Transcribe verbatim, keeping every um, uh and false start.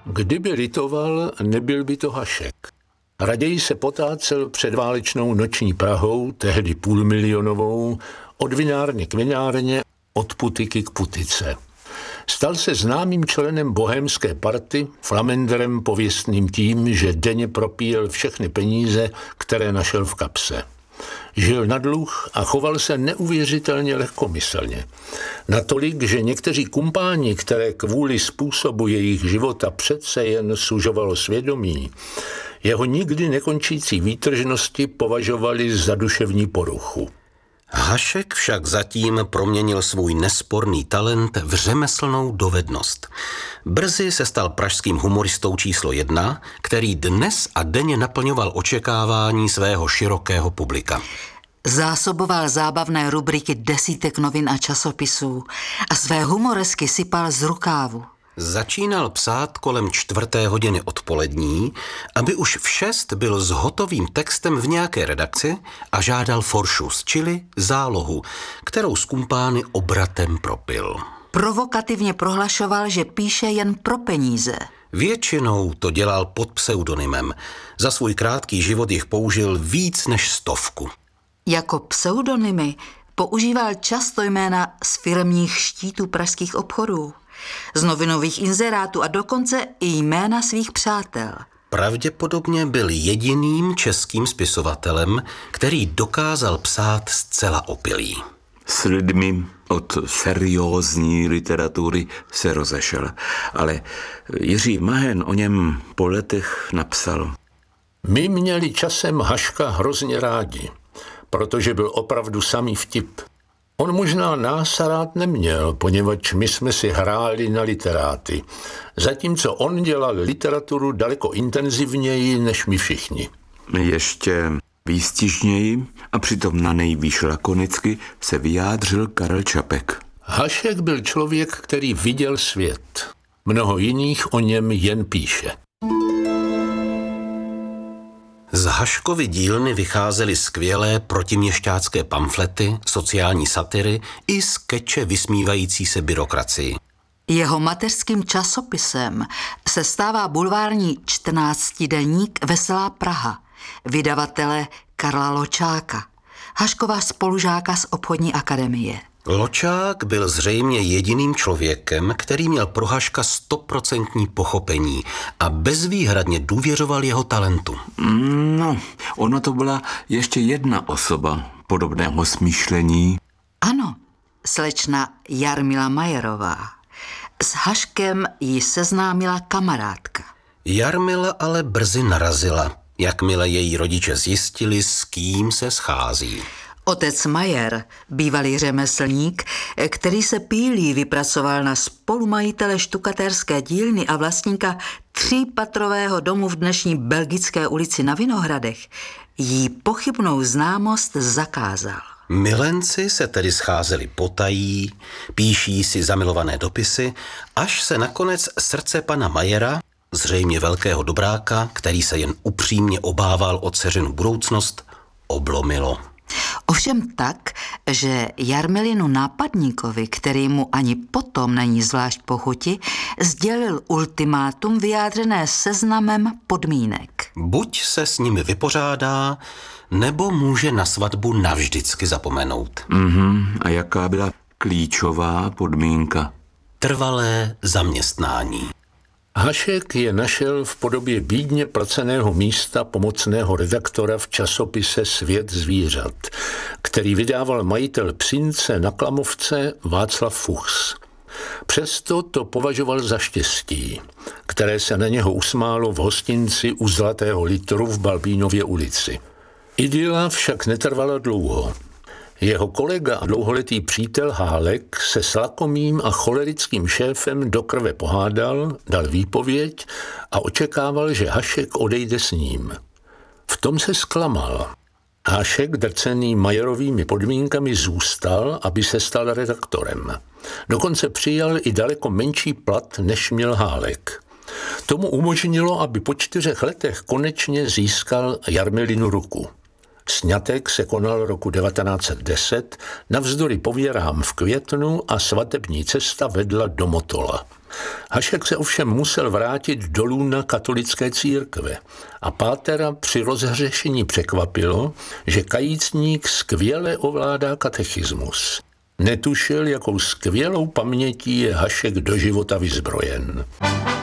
Kdyby litoval, nebyl by to Hašek. Raději se potácel předválečnou noční Prahou, tehdy půlmilionovou, od vinárny k vinárně, od putiky k putice. Stal se známým členem bohémské party, flamendrem pověstným tím, že denně propíjel všechny peníze, které našel v kapse. Žil na dluh a choval se neuvěřitelně lehkomyslně. Natolik, že někteří kumpáni, které kvůli způsobu jejich života přece jen sužovalo svědomí, jeho nikdy nekončící výtržnosti považovali za duševní poruchu. Hašek však zatím proměnil svůj nesporný talent v řemeslnou dovednost. Brzy se stal pražským humoristou číslo jedna, který dnes a denně naplňoval očekávání svého širokého publika. Zásoboval zábavné rubriky desítek novin a časopisů a své humoresky sypal z rukávu. Začínal psát kolem čtvrté hodiny odpolední, aby už v šest byl s hotovým textem v nějaké redakci a žádal foršus, čili zálohu, kterou z kumpány obratem propil. Provokativně prohlašoval, že píše jen pro peníze. Většinou to dělal pod pseudonymem. Za svůj krátký život jich použil víc než stovku. Jako pseudonymy používal často jména z firemních štítů pražských obchodů, z novinových inzerátů a dokonce i jména svých přátel. Pravděpodobně byl jediným českým spisovatelem, který dokázal psát zcela opilý. S lidmi od seriózní literatury se rozešel, ale Jiří Mahen o něm po letech napsal. My měli časem Haška hrozně rádi, protože byl opravdu samý vtip. On možná nás rád neměl, poněvadž my jsme si hráli na literáty, zatímco on dělal literaturu daleko intenzivněji než my všichni. Ještě výstižněji a přitom na nejvýš lakonicky se vyjádřil Karel Čapek. Hašek byl člověk, který viděl svět. Mnoho jiných o něm jen píše. Z Haškovy dílny vycházely skvělé protiměšťácké pamflety, sociální satiry i skeče vysmívající se byrokracii. Jeho mateřským časopisem se stává bulvární čtrnáctidenník Veselá Praha, vydavatele Karla Ločáka, Haškova spolužáka z obchodní akademie. Ločák byl zřejmě jediným člověkem, který měl pro Haška stoprocentní pochopení a bezvýhradně důvěřoval jeho talentu. No, ona to byla ještě jedna osoba podobného smýšlení. Ano, slečna Jarmila Majerová. S Haškem ji seznámila kamarádka. Jarmila ale brzy narazila, jakmile její rodiče zjistili, s kým se schází. Otec Majer, bývalý řemeslník, který se pílí vypracoval na spolumajitele štukatérské dílny a vlastníka třípatrového domu v dnešní Belgické ulici na Vinohradech, jí pochybnou známost zakázal. Milenci se tedy scházeli potají, píší si zamilované dopisy, až se nakonec srdce pana Majera, zřejmě velkého dobráka, který se jen upřímně obával o dceřinu budoucnost, oblomilo. Ovšem tak, že Jarmilinu nápadníkovi, který mu ani potom není zvlášť po chuti, sdělil ultimátum vyjádřené seznamem podmínek. Buď se s nimi vypořádá, nebo může na svatbu navždycky zapomenout. Mhm, a jaká byla klíčová podmínka? Trvalé zaměstnání. Hašek je našel v podobě bídně placeného místa pomocného redaktora v časopise Svět zvířat, který vydával majitel Psince na Klamovce Václav Fuchs. Přesto to považoval za štěstí, které se na něho usmálo v hostinci u Zlatého litru v Balbínově ulici. Idyla však netrvala dlouho. Jeho kolega a dlouholetý přítel Hálek se s lakomým a cholerickým šéfem do krve pohádal, dal výpověď a očekával, že Hašek odejde s ním. V tom se zklamal. Hašek, drcený Majerovými podmínkami, zůstal, aby se stal redaktorem. Dokonce přijal i daleko menší plat, než měl Hálek. Tomu umožnilo, aby po čtyřech letech konečně získal Jarmilinu ruku. Sňatek se konal roku devatenáct set deset, navzdory pověrám v květnu a svatební cesta vedla do Motola. Hašek se ovšem musel vrátit do lůna katolické církve a pátera při rozhřešení překvapilo, že kajícník skvěle ovládá katechismus. Netušil, jakou skvělou pamětí je Hašek do života vyzbrojen.